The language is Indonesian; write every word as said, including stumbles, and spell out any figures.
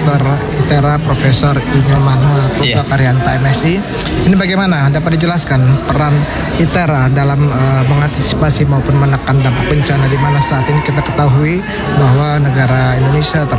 Direktur ITERA Profesor Inyoman Putra Karyanta M Si. Ini bagaimana dapat dijelaskan peran ITERA dalam uh, mengantisipasi maupun menekan dampak bencana, di mana saat ini kita ketahui bahwa negara Indonesia